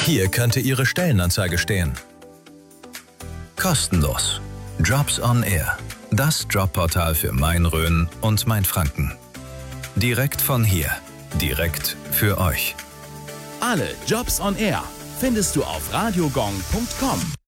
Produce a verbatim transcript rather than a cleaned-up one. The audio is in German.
Hier könnte Ihre Stellenanzeige stehen. Kostenlos. Jobs on Air. Das Jobportal für Main-Rhön und Mainfranken. Direkt von hier. Direkt für euch. Alle Jobs on Air findest du auf radiogong punkt com.